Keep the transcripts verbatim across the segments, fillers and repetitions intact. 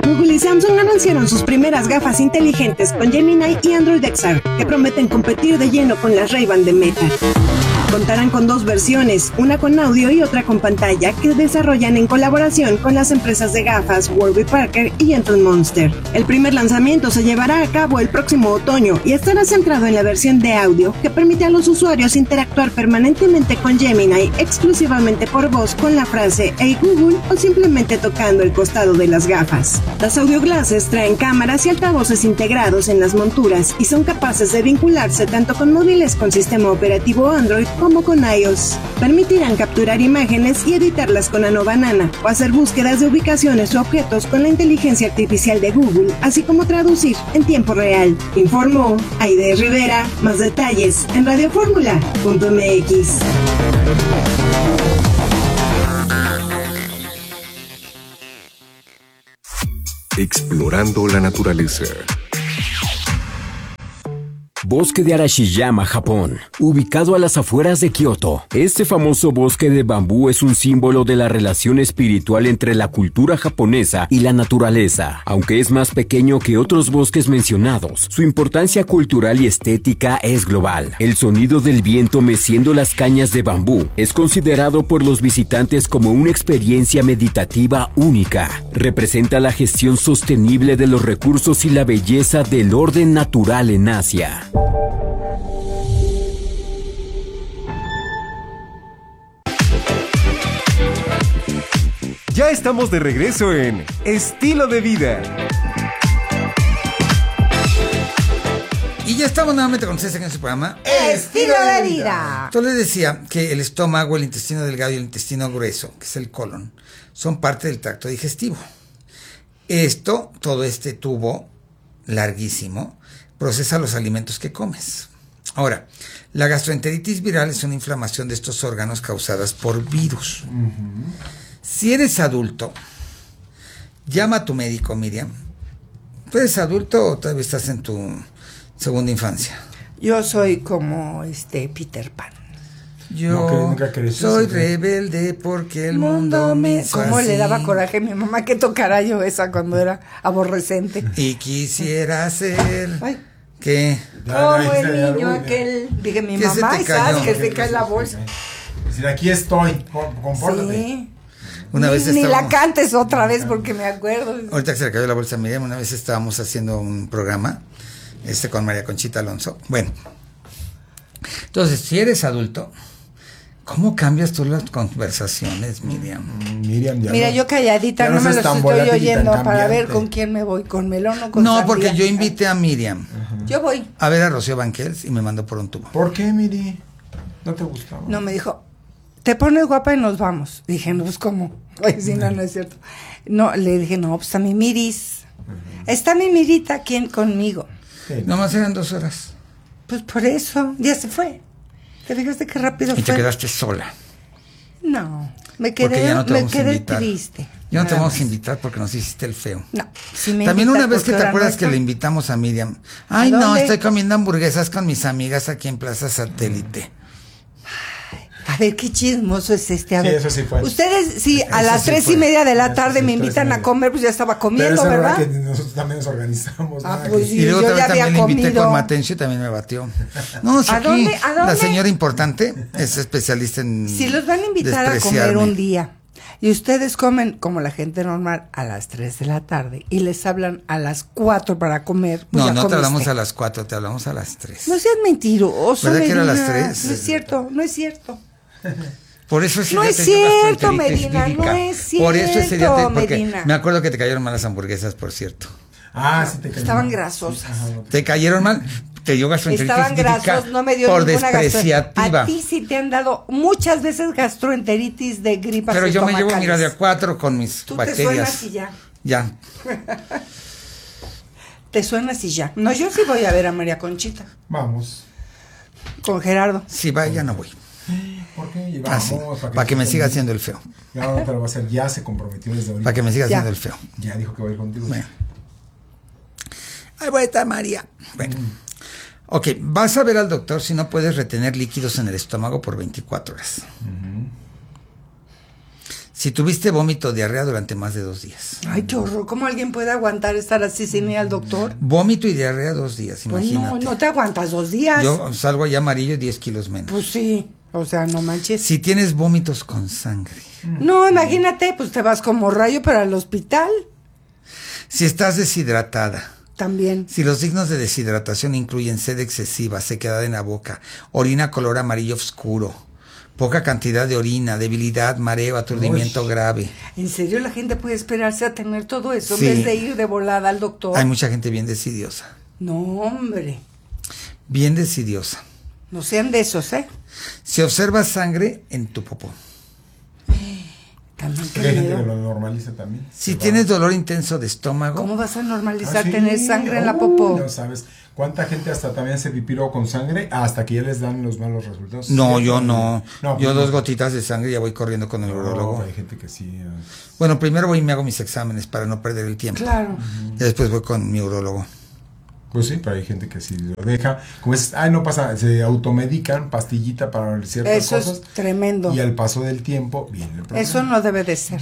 Google y Samsung anunciaron sus primeras gafas inteligentes con Gemini y Android X R, que prometen competir de lleno con las Ray-Ban de Meta. Contarán con dos versiones, una con audio y otra con pantalla, que desarrollan en colaboración con las empresas de gafas Warby Parker y Gentle Monster. El primer lanzamiento se llevará a cabo el próximo otoño y estará centrado en la versión de audio, que permite a los usuarios interactuar permanentemente con Gemini exclusivamente por voz con la frase "Hey Google" o simplemente tocando el costado de las gafas. Las audio glasses traen cámaras y altavoces integrados en las monturas y son capaces de vincularse tanto con móviles con sistema operativo Android como con iOS. Permitirán capturar imágenes y editarlas con Nano Banana o hacer búsquedas de ubicaciones o objetos con la inteligencia artificial de Google, así como traducir en tiempo real. Informó Aide Rivera. Más detalles en radioformula punto m x. Explorando la naturaleza. Bosque de Arashiyama, Japón, ubicado a las afueras de Kioto. Este famoso bosque de bambú es un símbolo de la relación espiritual entre la cultura japonesa y la naturaleza. Aunque es más pequeño que otros bosques mencionados, su importancia cultural y estética es global. El sonido del viento meciendo las cañas de bambú es considerado por los visitantes como una experiencia meditativa única. Representa la gestión sostenible de los recursos y la belleza del orden natural en Asia. Ya estamos de regreso en Estilo de Vida. Y ya estamos nuevamente con ustedes en este programa Estilo de Vida. Entonces les decía que el estómago, el intestino delgado y el intestino grueso, que es el colon, son parte del tracto digestivo. Esto, todo este tubo larguísimo, procesa los alimentos que comes. Ahora, la gastroenteritis viral es una inflamación de estos órganos causadas por virus. Uh-huh. Si eres adulto, llama a tu médico, Miriam. ¿Tú eres adulto o todavía estás en tu segunda infancia? Yo soy como este Peter Pan. Yo no, nunca soy eso, rebelde porque el mundo me hizo ¿Cómo así? Le daba coraje a mi mamá que tocara yo esa cuando era aborrecente? Y quisiera ser... Ay. ¿Qué? Como el niño aquel. Dije, mi mamá, y sabes que se cae la bolsa. Es decir, aquí estoy, compórtate. Sí. Una ni, vez ni estábamos... la cantes otra vez porque me acuerdo. Ahorita que se le cayó la bolsa a Miriam, una vez estábamos haciendo un programa este con María Conchita Alonso. Bueno, entonces, si eres adulto, ¿cómo cambias tú las conversaciones, Miriam? Mm, Miriam ya Mira, no, yo calladita, no, no me los estoy oyendo para ver con quién me voy, con melón o con No, sandía. porque yo invité a Miriam. Uh-huh. Yo voy. A ver a Rocío Banquels y me mandó por un tubo. ¿Por qué, Miri? ¿No te gustaba? No, me dijo, te pones guapa y nos vamos. Dije, no, pues, ¿cómo? Ay, sí, no, no es cierto. No, le dije, no, pues está mi Miris. Uh-huh. Está mi Mirita aquí conmigo. Sí. Nomás eran dos horas. Pues por eso, ya se fue. ¿Te fijaste qué rápido fue? Y fue? te quedaste sola. No, me quedé, no me quedé triste. Ya no te vamos a invitar porque nos hiciste el feo. No. Si me También una vez que te acuerdas no que le invitamos a Miriam. Ay, no, estoy comiendo hamburguesas con mis amigas aquí en Plaza Satélite. A ver, qué chismoso es este. A sí, ver, eso sí fue. Ustedes, si eso a las sí tres fue. y media de la eso tarde sí, me invitan a comer, pues ya estaba comiendo, pero ¿verdad? Que nosotros también nos organizamos. Ah, ¿no? pues y luego yo también, ya también había le invité comido. con Matencio y también me batió. No, si ¿A aquí dónde? ¿A dónde? La señora importante es especialista en Si los van a invitar a comer un día y ustedes comen como la gente normal a las tres de la tarde y les hablan a las cuatro para comer, pues no, ya no comiste. te hablamos a las cuatro, te hablamos a las tres. No seas mentiroso, ¿Verdad que era a las Medina? tres? No es cierto, no es cierto. Por eso ese no día es te dio cierto, gastroenteritis Medina, vírica. no es cierto, Por eso ese día te, porque Medina. me acuerdo que te cayeron mal las hamburguesas, por cierto. Ah, sí te cayeron. Estaban mal. grasosas. Ajá, no te... Te cayeron mal, te dio gastroenteritis Estaban vírica grasos, no me dio por ninguna despreciativa. gastroenteritis. A ti sí te han dado muchas veces gastroenteritis de gripas. Pero yo me llevo, estomacales. mira, de a cuatro con mis Tú bacterias. te suenas y ya. Ya. Te suenas y ya. No, yo sí voy a ver a María Conchita. Vamos. Con Gerardo. Si va, ya no voy. ¿Por qué? Ah, sí. Vamos, para que, pa que me siga haciendo el feo. Ya no te lo va a hacer, ya se comprometió desde ahorita. Para que me siga ya. haciendo el feo. Ya dijo que va a ir contigo. Bueno. Ahí va a estar María. Bueno. Mm. Ok, vas a ver al doctor si no puedes retener líquidos en el estómago por veinticuatro horas. Uh-huh. Si tuviste vómito o diarrea durante más de dos días. Ay, qué horror. ¿Cómo alguien puede aguantar estar así sin ir al doctor? Vómito y diarrea dos días, Pues imagínate. no, no te aguantas dos días. Yo salgo allá amarillo diez kilos menos. Pues sí. O sea, no manches. Si tienes vómitos con sangre. No, imagínate, pues te vas como rayo para el hospital. Si estás deshidratada. También. Si los signos de deshidratación incluyen sed excesiva, sequedad en la boca, orina color amarillo oscuro, poca cantidad de orina, debilidad, mareo, aturdimiento Uy. grave. ¿En serio la gente puede esperarse a tener todo eso Sí. en vez de ir de volada al doctor? Hay mucha gente bien decidiosa. No, hombre. Bien decidiosa. No sean de esos, ¿eh? Si observas sangre en tu popó. También qué Hay gente que miedo. lo normaliza también. Si Se va. tienes dolor intenso de estómago. ¿Cómo vas a normalizar Ah, sí. tener sangre en la Uy, popó? No sabes cuánta gente hasta también hace pipiro con sangre hasta que ya les dan los malos resultados. No, ¿Sí? yo no. No, yo pues dos no. gotitas de sangre y ya voy corriendo con el No, urologo. hay gente que sí. eh. Bueno, primero voy y me hago mis exámenes para no perder el tiempo. Claro. Y después voy con mi urologo. Pues sí, pero hay gente que sí lo deja. Como es, ay, no pasa, se automedican, pastillita para ciertas Eso cosas. es tremendo. Y al paso del tiempo viene el problema. Eso no debe de ser.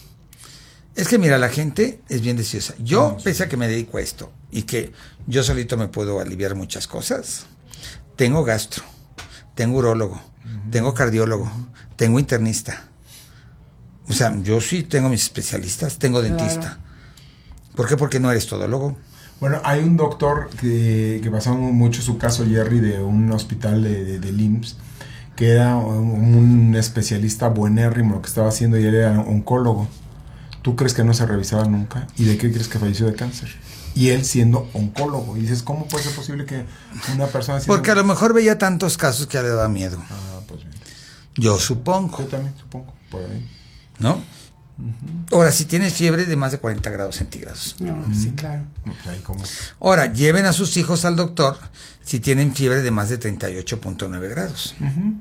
Es que mira, la gente es bien decidiosa. Yo, No, sí. pese a que me dedico a esto y que yo solito me puedo aliviar muchas cosas, tengo gastro, tengo urólogo, tengo cardiólogo, tengo internista. O sea, yo sí tengo mis especialistas, tengo dentista. Claro. ¿Por qué? Porque no eres todólogo. Bueno, hay un doctor que, que pasó mucho su caso, Jerry, de un hospital de, de, del I M S S, que era un, un especialista buenérrimo lo que estaba haciendo y él era oncólogo. ¿Tú crees que no se revisaba nunca? ¿Y de qué crees que falleció de cáncer? Y él siendo oncólogo. Y dices, ¿cómo puede ser posible que una persona... siendo- Porque a lo mejor veía tantos casos que le daba miedo. Ah, pues bien. Yo supongo, Yo también supongo, por ahí. ¿no? Ahora, si tienes fiebre de más de cuarenta grados centígrados. No, sí, claro. No, pues ahí como... Ahora, lleven a sus hijos al doctor si tienen fiebre de más de treinta y ocho punto nueve grados.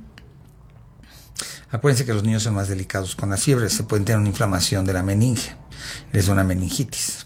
Acuérdense que los niños son más delicados con la fiebre, se pueden tener una inflamación de la meninge, es una meningitis.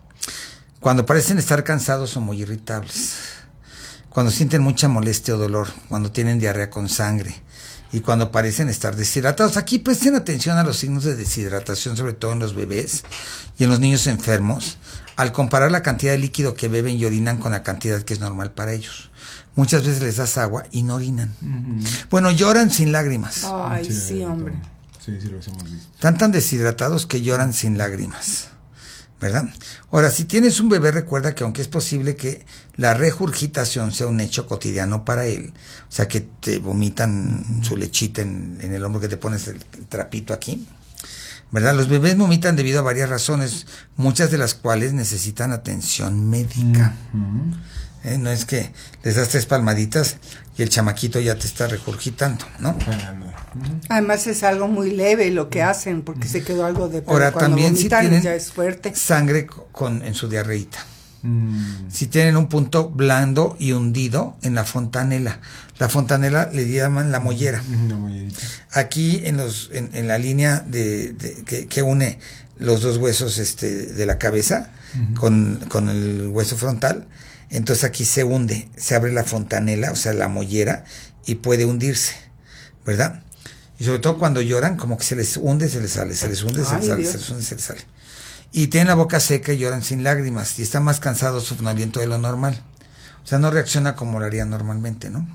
Cuando parecen estar cansados o muy irritables, cuando sienten mucha molestia o dolor, cuando tienen diarrea con sangre y cuando parecen estar deshidratados. Aquí presten atención a los signos de deshidratación, sobre todo en los bebés y en los niños enfermos, al comparar la cantidad de líquido que beben y orinan con la cantidad que es normal para ellos. Muchas veces les das agua y no orinan. Bueno, lloran sin lágrimas. Ay, sí, hombre. Sí, sí, los hemos visto. Están tan deshidratados que lloran sin lágrimas, ¿verdad? Ahora, si tienes un bebé, recuerda que aunque es posible que la regurgitación sea un hecho cotidiano para él, o sea, que te vomitan su lechita en, en el hombro, que te pones el, el trapito aquí, ¿verdad? Los bebés vomitan debido a varias razones, muchas de las cuales necesitan atención médica. ¿Eh? No es que les das tres palmaditas y el chamaquito ya te está regurgitando, ¿no? Ah, no. Ujú. Además es algo muy leve lo que hacen, porque se quedó algo de... pero Ahora, cuando también si vomitan tienen ya es fuerte. sangre co- con, en su diarreíta. Mm. Si tienen un punto blando y hundido en la fontanela. La fontanela le llaman la mollera. Una mollerita. Aquí en los en, en la línea de, de- que, que une los dos huesos este, de la cabeza con, con el hueso frontal, entonces aquí se hunde, se abre la fontanela, o sea, la mollera, y puede hundirse, ¿verdad? Y sobre todo cuando lloran, como que se les hunde, se les sale, se les hunde, se les Ay, sale, Dios. se les hunde, se les sale. Y tienen la boca seca y lloran sin lágrimas, y están más cansados, somnoliento de lo normal. O sea, no reacciona como lo harían normalmente, ¿no?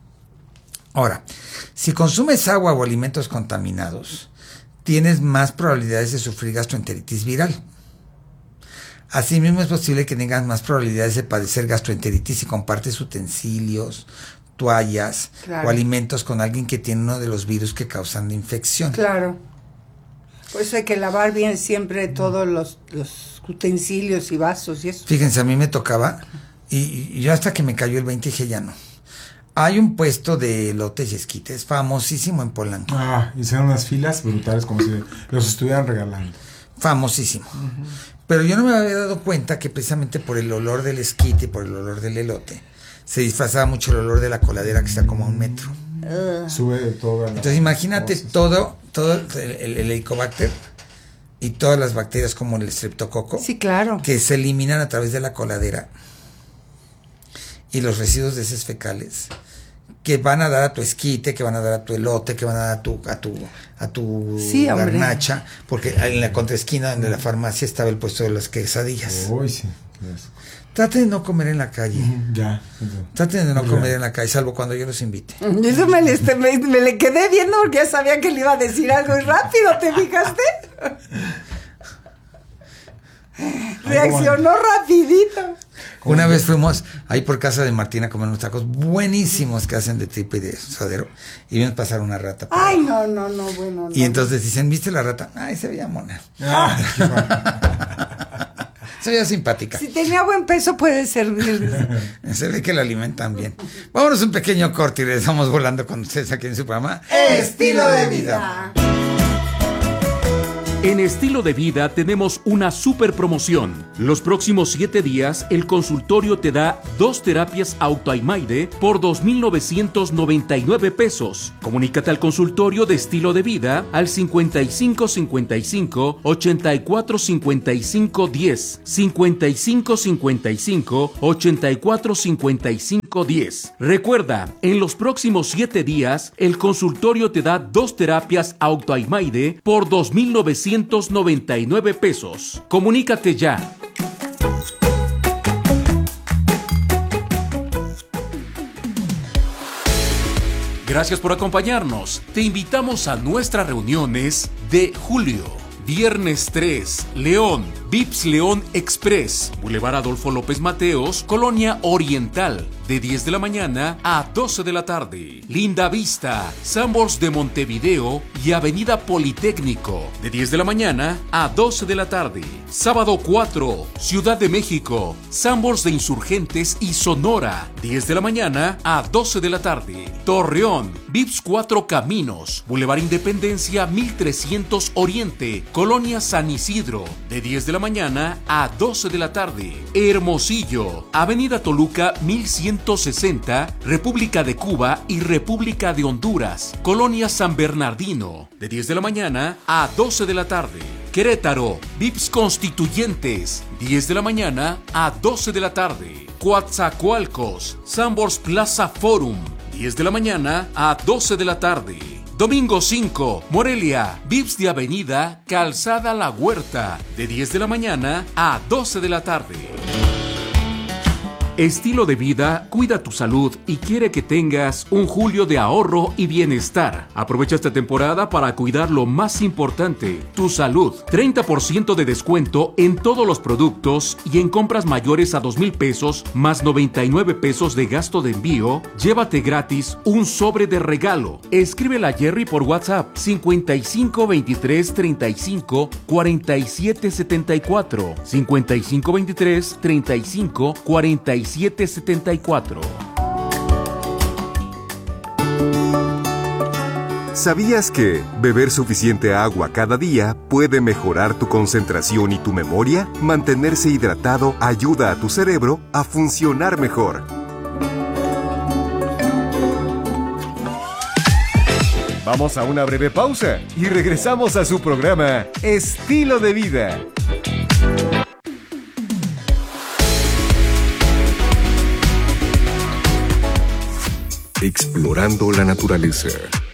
Ahora, si consumes agua o alimentos contaminados, tienes más probabilidades de sufrir gastroenteritis viral. Asimismo, es posible que tengas más probabilidades de padecer gastroenteritis si compartes utensilios, toallas Claro. o alimentos con alguien que tiene uno de los virus que causan la infección. Claro. Por eso hay que lavar bien siempre todos los, los utensilios y vasos y eso. Fíjense, a mí me tocaba, y, y yo hasta que me cayó el veinte dije, ya no. Hay un puesto de elotes y esquites famosísimo en Polanco. Ah, hicieron unas filas brutales como si los estuvieran regalando. Famosísimo. Pero yo no me había dado cuenta que precisamente por el olor del esquite y por el olor del elote, se disfrazaba mucho el olor de la coladera que está como a un metro. Sube de todo. Entonces imagínate todo, todo el, el, el helicobacter y todas las bacterias como el streptococo, Sí, claro. que se eliminan a través de la coladera, y los residuos de heces fecales que van a dar a tu esquite, que van a dar a tu elote, que van a dar a tu a tu a tu sí, garnacha, porque en la contraesquina de la farmacia estaba el puesto de las quesadillas. Uy, sí. Traten de no comer en la calle. Uh-huh, ya. Traten de no Ya. comer en la calle, salvo cuando yo los invite. Eso me, le- este, me, me le quedé viendo porque ya sabía que le iba a decir algo y rápido, ¿te fijaste? Reaccionó rapidito. Una vez fuimos ahí por casa de Martina a comer unos tacos buenísimos que hacen de tripa y de suadero, y vimos pasar una rata. por Ay, abajo. no, no, no, bueno. Y no. entonces dicen, ¿viste la rata? Ay, se veía mona. Ah, qué bueno. Se veía simpática. Si tenía buen peso puede servir. Se ve que la alimentan bien. Vámonos un pequeño corte y regresamos volando con ustedes aquí en su programa Estilo de vida. En Estilo de Vida tenemos una super promoción. Los próximos siete días, el consultorio te da dos terapias Autoimaide por dos mil novecientos noventa y nueve pesos. Comunícate al consultorio de Estilo de Vida al cincuenta y cinco cincuenta y cinco ochenta y cuatro cincuenta y cinco diez, cincuenta y cinco cincuenta y cinco ochenta y cuatro cincuenta y cinco diez. Recuerda, en los próximos siete días, el consultorio te da dos terapias Autoimaide por dos mil novecientos noventa y nueve pesos. Comunícate ya. Gracias por acompañarnos. Te invitamos a nuestras reuniones de julio. Viernes tres, León, Vips León Express, Boulevard Adolfo López Mateos, Colonia Oriental, de diez de la mañana a doce de la tarde. Linda Vista, Sambors de Montevideo y Avenida Politécnico, de diez de la mañana a doce de la tarde. Sábado cuatro, Ciudad de México, Sambors de Insurgentes y Sonora, diez de la mañana a doce de la tarde. Torreón, Vips Cuatro Caminos, Boulevard Independencia mil trescientos Oriente, Colonia San Isidro, de diez de la mañana a doce de la tarde. Hermosillo, Avenida Toluca mil ciento sesenta, República de Cuba y República de Honduras, Colonia San Bernardino, de diez de la mañana a doce de la tarde. Querétaro, Vips Constituyentes, diez de la mañana a doce de la tarde. Coatzacoalcos, Sambors Plaza Forum, diez de la mañana a doce de la tarde. Domingo cinco, Morelia, Vips de Avenida Calzada La Huerta, de diez de la mañana a doce de la tarde. Estilo de Vida cuida tu salud y quiere que tengas un julio de ahorro y bienestar. Aprovecha esta temporada para cuidar lo más importante, tu salud. treinta por ciento de descuento en todos los productos y en compras mayores a dos mil pesos más noventa y nueve pesos de gasto de envío. Llévate gratis un sobre de regalo. Escríbela a Jerry por WhatsApp cincuenta y cinco veintitrés treinta y cinco cuarenta y siete setenta y cuatro, cincuenta y cinco veintitrés treinta y cinco cuarenta y siete setenta y cuatro. ¿Sabías que beber suficiente agua cada día puede mejorar tu concentración y tu memoria? Mantenerse hidratado ayuda a tu cerebro a funcionar mejor. Vamos a una breve pausa y regresamos a su programa Estilo de Vida. Explorando la naturaleza.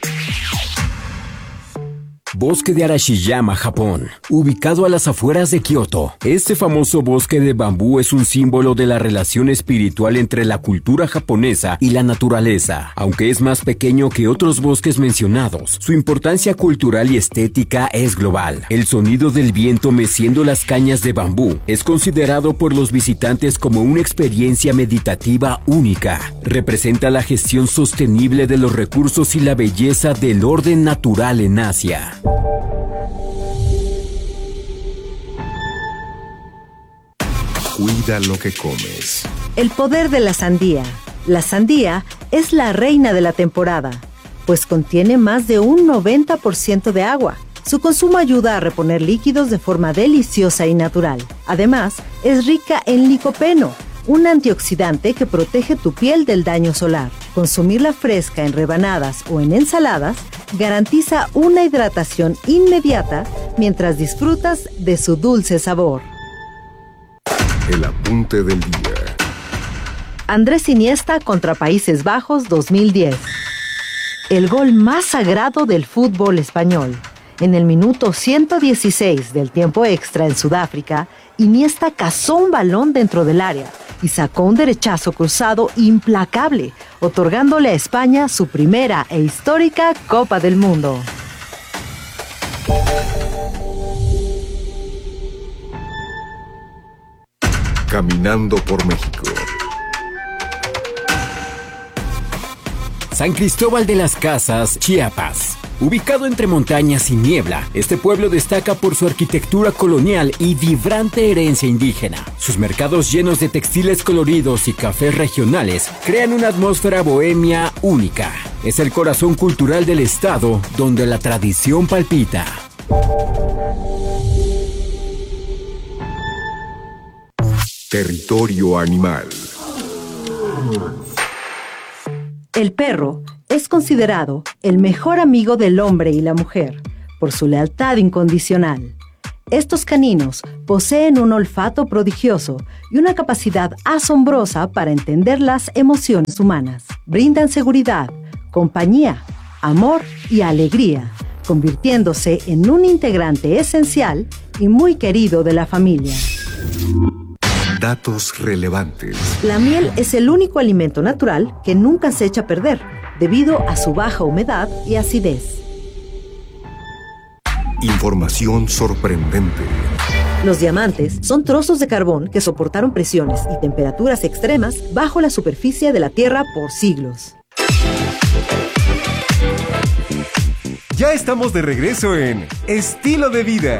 Bosque de Arashiyama, Japón, ubicado a las afueras de Kioto. Este famoso bosque de bambú es un símbolo de la relación espiritual entre la cultura japonesa y la naturaleza. Aunque es más pequeño que otros bosques mencionados, su importancia cultural y estética es global. El sonido del viento meciendo las cañas de bambú es considerado por los visitantes como una experiencia meditativa única. Representa la gestión sostenible de los recursos y la belleza del orden natural en Asia. Cuida lo que comes. El poder de la sandía. La sandía es la reina de la temporada, pues contiene más de un noventa por ciento de agua. Su consumo ayuda a reponer líquidos de forma deliciosa y natural. Además, es rica en licopeno, un antioxidante que protege tu piel del daño solar. Consumirla fresca en rebanadas o en ensaladas garantiza una hidratación inmediata mientras disfrutas de su dulce sabor. El apunte del día. Andrés Iniesta contra Países Bajos dos mil diez. El gol más sagrado del fútbol español. En el minuto ciento dieciséis del tiempo extra en Sudáfrica, Iniesta cazó un balón dentro del área y sacó un derechazo cruzado implacable, otorgándole a España su primera e histórica Copa del Mundo. Caminando por México. San Cristóbal de las Casas, Chiapas. Ubicado entre montañas y niebla, este pueblo destaca por su arquitectura colonial y vibrante herencia indígena. Sus mercados llenos de textiles coloridos y cafés regionales crean una atmósfera bohemia única. Es el corazón cultural del estado, donde la tradición palpita. Territorio animal. El perro es considerado el mejor amigo del hombre y la mujer por su lealtad incondicional. Estos caninos poseen un olfato prodigioso y una capacidad asombrosa para entender las emociones humanas. Brindan seguridad, compañía, amor y alegría, convirtiéndose en un integrante esencial y muy querido de la familia. Datos relevantes. La miel es el único alimento natural que nunca se echa a perder, debido a su baja humedad y acidez. Información sorprendente. Los diamantes son trozos de carbón que soportaron presiones y temperaturas extremas bajo la superficie de la Tierra por siglos. Ya estamos de regreso en Estilo de Vida.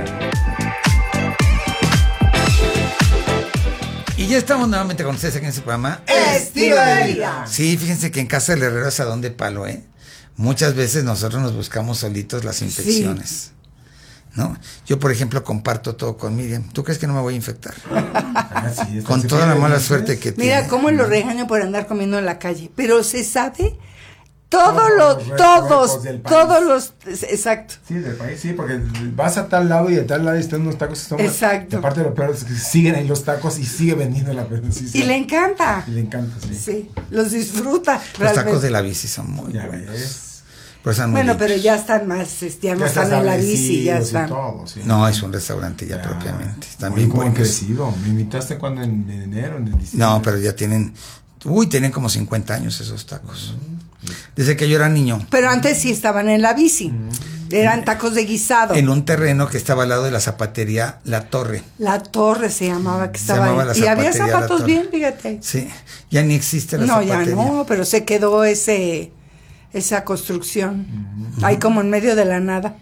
Y ya estamos nuevamente con ustedes aquí en este programa Estilo de Vida. Sí, fíjense que en casa del herrero es a donde palo, ¿eh? Muchas veces nosotros nos buscamos solitos las infecciones. Sí. ¿No? Yo, por ejemplo, comparto todo con Miriam. ¿Tú crees que no me voy a infectar? Ah, sí, con toda la mala suerte que tiene. Mira cómo lo regaño por andar comiendo en la calle. Pero se sabe todos los, todos, todos los, exacto. Sí, del país, sí, porque vas a tal lado y a tal lado están unos tacos que son. Exacto. Y aparte de lo peor es que siguen ahí los tacos y sigue vendiendo la sí, sí. Y le encanta. Y le encanta, sí. Sí, los disfruta. Los realmente. Tacos de la bici son muy ya buenos. Ves. Pero son bueno, muy pero ya están más, ya no ya están en la bici, ya están. Todo, sí. No, es un restaurante ya, ya propiamente. Están muy, bien muy buenos. crecido. Me invitaste cuando en, en enero, en el diciembre. No, pero ya tienen, uy, tienen como cincuenta años esos tacos. Uh-huh. Desde que yo era niño. Pero antes sí estaban en la bici. Uh-huh. Eran tacos de guisado. En un terreno que estaba al lado de la zapatería La Torre. La Torre se llamaba, que estaba llamaba ahí. Y había zapatos bien, fíjate. Sí, ya ni existe la no, zapatería. No, ya no, pero se quedó ese esa construcción. Uh-huh. Ahí como en medio de la nada.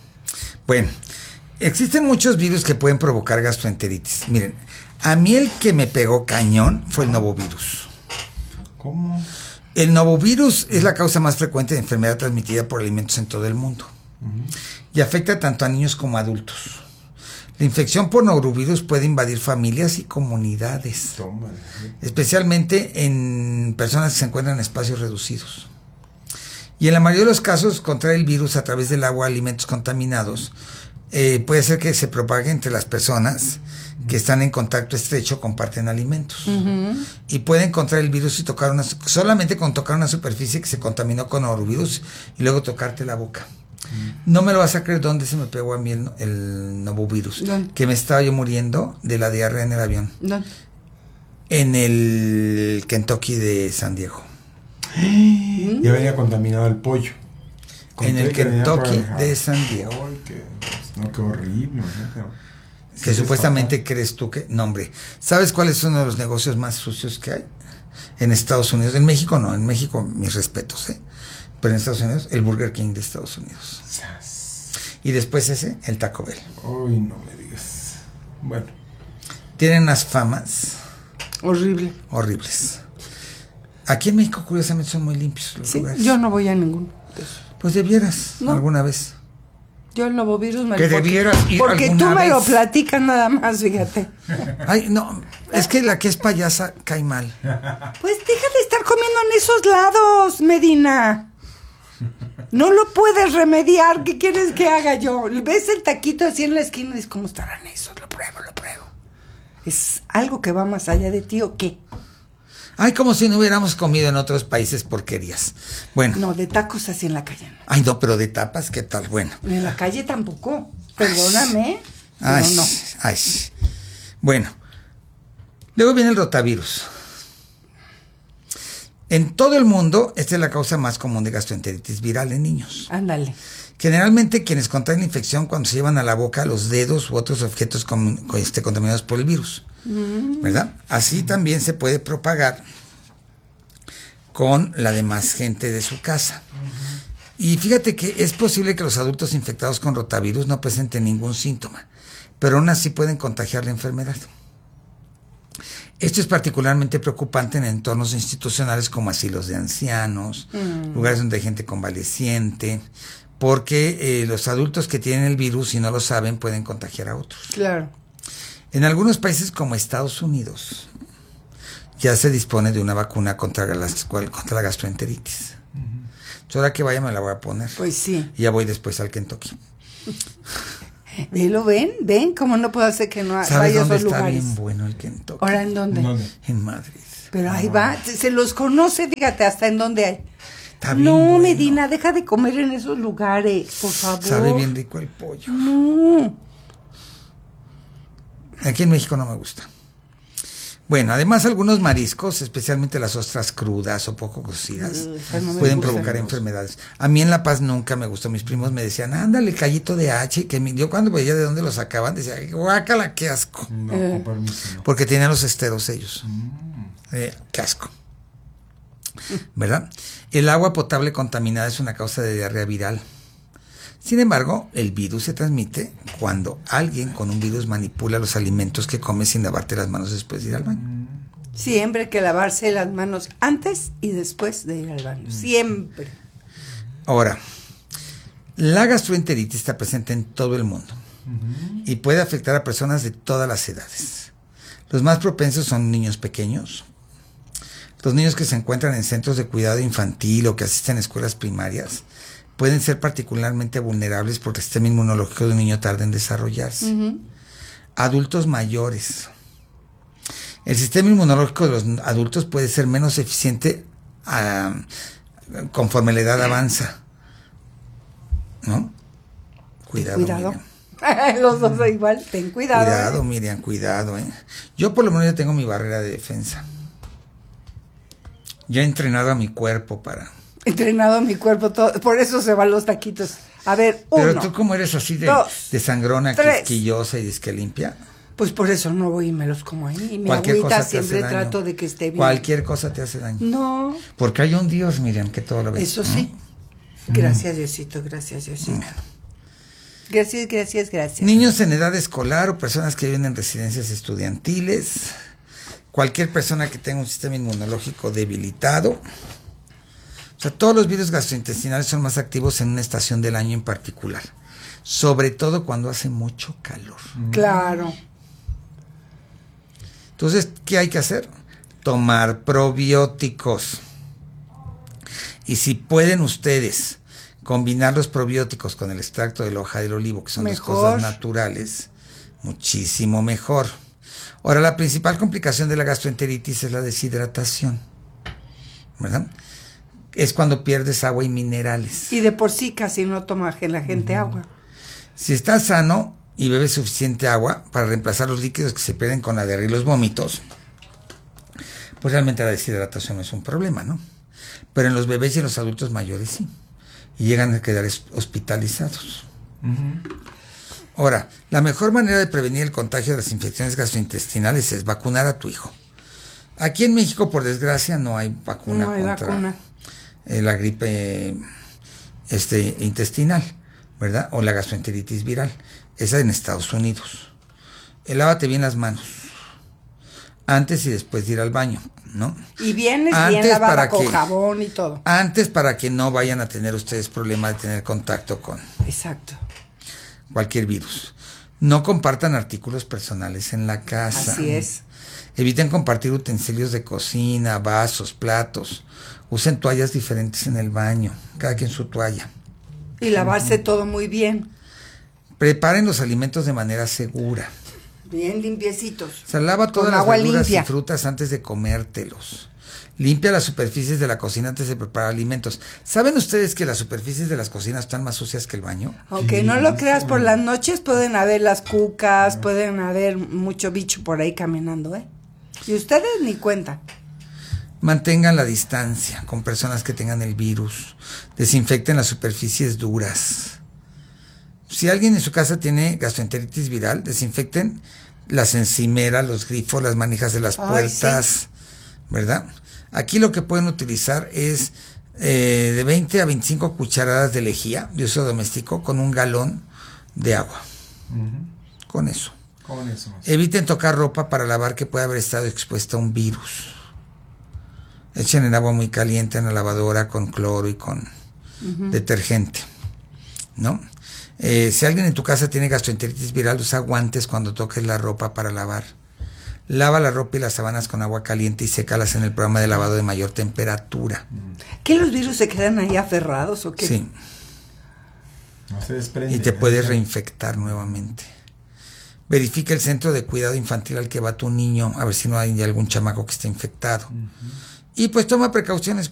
Bueno, existen muchos virus que pueden provocar gastroenteritis. Miren, a mí el que me pegó cañón fue el novovirus. ¿Cómo? El novovirus es la causa más frecuente de enfermedad transmitida por alimentos en todo el mundo. Uh-huh. Y afecta tanto a niños como a adultos. La infección por norovirus puede invadir familias y comunidades. Toma. Especialmente en personas que se encuentran en espacios reducidos. Y en la mayoría de los casos, contraer el virus a través del agua, alimentos contaminados, eh, puede ser que se propague entre las personas que están en contacto estrecho, comparten alimentos. Uh-huh. Y pueden contraer el virus y tocar una, solamente con tocar una superficie que se contaminó con norovirus y luego tocarte la boca. Uh-huh. No me lo vas a creer dónde se me pegó a mí el, el novovirus. ¿Dónde? Que me estaba yo muriendo de la diarrea en el avión. ¿Dónde? En el Kentucky de San Diego. Ya venía contaminado el pollo. En el Kentucky de San Diego. Ay, qué, no, qué horrible. Que sí, supuestamente crees tú que... No, hombre. ¿Sabes cuál es uno de los negocios más sucios que hay? En Estados Unidos. En México no. En México, mis respetos, ¿eh? Pero en Estados Unidos, el Burger King de Estados Unidos. Y después ese, el Taco Bell. Ay, no me digas. Bueno. Tienen unas famas... Horrible. Horribles. Aquí en México, curiosamente, son muy limpios los sí, lugares. Yo no voy a ninguno. Pues debieras, no. alguna vez. Yo el novovirus me que debieras ir porque alguna tú me vez. Lo platicas nada más, fíjate. Ay, no, es que la que es payasa cae mal. Pues deja de estar comiendo en esos lados, Medina. No lo puedes remediar. ¿Qué quieres que haga yo? Ves el taquito así en la esquina y dices, ¿cómo estarán esos? Lo pruebo, lo pruebo. ¿Es algo que va más allá de ti o qué? Ay, como si no hubiéramos comido en otros países porquerías. Bueno. No, de tacos así en la calle. No. Ay, no, pero de tapas, ¿qué tal? Bueno. En la calle tampoco. Perdóname. Ay, pero no. ay. Bueno. Luego viene el rotavirus. En todo el mundo, esta es la causa más común de gastroenteritis viral en niños. Ándale. Generalmente quienes contraen la infección cuando se llevan a la boca los dedos u otros objetos con, con este, contaminados por el virus, mm. ¿verdad? Así también se puede propagar con la demás gente de su casa. Uh-huh. Y fíjate que es posible que los adultos infectados con rotavirus no presenten ningún síntoma, pero aún así pueden contagiar la enfermedad. Esto es particularmente preocupante en entornos institucionales como asilos de ancianos, mm. lugares donde hay gente convaleciente, porque eh, los adultos que tienen el virus, si no lo saben, pueden contagiar a otros. Claro. En algunos países como Estados Unidos, ya se dispone de una vacuna contra la, contra la gastroenteritis. Uh-huh. Entonces, ahora que vaya me la voy a poner. Pues sí. Y ya voy después al Kentucky. ¿Lo ven? ¿Ven? ¿Cómo no puedo hacer que no ¿Sabes vaya a dónde esos está lugares? bien bueno el Kentucky? ¿Ahora en dónde? ¿Dónde? En Madrid. Pero ahí va, se los conoce, fíjate, hasta en dónde hay. Está bien no, bueno. Medina, deja de comer en esos lugares, por favor. Sabe bien rico el pollo. No. Aquí en México no me gusta. Bueno, además algunos mariscos, especialmente las ostras crudas o poco cocidas, uh, no pueden provocar enfermedades. A mí en La Paz nunca me gustó. Mis primos me decían, ándale, callito de H, que mi... yo cuando veía de dónde lo sacaban, decía, guácala, qué asco. No, eh. permiso, no. Porque tenían los esteros ellos. Mm. Eh, qué asco. ¿Verdad? El agua potable contaminada es una causa de diarrea viral. Sin embargo, el virus se transmite cuando alguien con un virus manipula los alimentos que come sin lavarte las manos después de ir al baño. Siempre hay que lavarse las manos antes y después de ir al baño. Siempre. Ahora, la gastroenteritis está presente en todo el mundo uh-huh. y puede afectar a personas de todas las edades. Los más propensos son niños pequeños, los niños que se encuentran en centros de cuidado infantil o que asisten a escuelas primarias, pueden ser particularmente vulnerables porque el sistema inmunológico de un niño tarda en desarrollarse. Uh-huh. Adultos mayores. El sistema inmunológico de los adultos puede ser menos eficiente uh, conforme la edad avanza. ¿No? Cuidado. Cuidado. Los dos igual, ten cuidado. Cuidado, eh. Miriam, cuidado. ¿eh? Yo por lo menos ya tengo mi barrera de defensa. Ya he entrenado a mi cuerpo para... Entrenado mi cuerpo, todo, por eso se van los taquitos. A ver, uno. Pero tú como eres así de, dos, de sangrona, tres. Quisquillosa y disque limpia. Pues por eso no voy y me los como ahí. Y mi Cualquier agüita cosa siempre te hace trato daño. de que esté bien. Cualquier cosa te hace daño. No. Porque hay un Dios, Miriam, que todo lo ve. Eso sí. ¿Mm? Gracias, Diosito, gracias, Diosito. Mm. Gracias, gracias, gracias. Niños en edad escolar o personas que viven en residencias estudiantiles. Cualquier persona que tenga un sistema inmunológico debilitado. O sea, todos los virus gastrointestinales son más activos en una estación del año en particular. Sobre todo cuando hace mucho calor. Claro. Entonces, ¿qué hay que hacer? Tomar probióticos. Y si pueden ustedes combinar los probióticos con el extracto de la hoja del olivo, que son mejor. Dos cosas naturales, muchísimo mejor. Ahora, la principal complicación de la gastroenteritis es la deshidratación, ¿verdad? Es cuando pierdes agua y minerales. Y de por sí casi no toma la gente uh-huh. agua. Si estás sano y bebes suficiente agua para reemplazar los líquidos que se pierden con la diarrea y los vómitos, pues realmente la deshidratación no es un problema, ¿no? Pero en los bebés y en los adultos mayores sí. Y llegan a quedar hospitalizados. Uh-huh. Ahora, la mejor manera de prevenir el contagio de las infecciones gastrointestinales es vacunar a tu hijo. Aquí en México, por desgracia, no hay vacuna no hay contra vacuna. Eh, la gripe este, intestinal, ¿verdad? O la gastroenteritis viral. Esa en Estados Unidos. Eh, lávate bien las manos. Antes y después de ir al baño, ¿no? Y vienes antes bien lavada para con que, jabón y todo. Antes para que no vayan a tener ustedes problema de tener contacto con... Exacto. Cualquier virus. No compartan artículos personales en la casa. Así es. Eviten compartir utensilios de cocina, vasos, platos. Usen toallas diferentes en el baño, cada quien su toalla. Y lavarse uh-huh. todo muy bien. Preparen los alimentos de manera segura. Bien limpiecitos. O sea, lava todas Con las agua verduras limpia. y frutas antes de comértelos. Limpia las superficies de la cocina antes de preparar alimentos. ¿Saben ustedes que las superficies de las cocinas están más sucias que el baño? Aunque no lo creas, por las noches pueden haber las cucas, pueden haber mucho bicho por ahí caminando, ¿eh? Y ustedes ni cuentan. Mantengan la distancia con personas que tengan el virus. Desinfecten las superficies duras. Si alguien en su casa tiene gastroenteritis viral, desinfecten las encimeras, los grifos, las manijas de las puertas, sí. ¿Verdad? Aquí lo que pueden utilizar es eh, de veinte a veinticinco cucharadas de lejía de uso doméstico con un galón de agua. Uh-huh. Con eso. Con eso. Eviten tocar ropa para lavar que pueda haber estado expuesta a un virus. Echen en agua muy caliente en la lavadora con cloro y con uh-huh. detergente, ¿no? Eh, si alguien en tu casa tiene gastroenteritis viral, usa guantes cuando toques la ropa para lavar. Lava la ropa y las sábanas con agua caliente y sécalas en el programa de lavado de mayor temperatura. ¿Que los virus se quedan ahí aferrados o qué? Sí. No se desprende. Y te puedes reinfectar nuevamente. Verifica el centro de cuidado infantil al que va tu niño, a ver si no hay algún chamaco que esté infectado. Uh-huh. Y pues toma precauciones